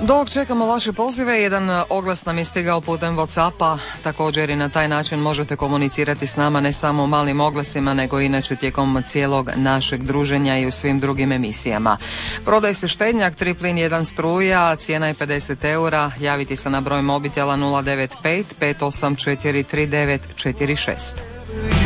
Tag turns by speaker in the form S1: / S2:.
S1: Dok čekamo vaše pozive, jedan oglas nam je stigao putem WhatsAppa, također i na taj način možete komunicirati s nama ne samo u malim oglasima, nego inače tijekom cijelog našeg druženja i u svim drugim emisijama. Prodaje se štednjak 3 plin 1 struja, cijena je 50 eura, javiti se na broj mobitela 095 584 3946.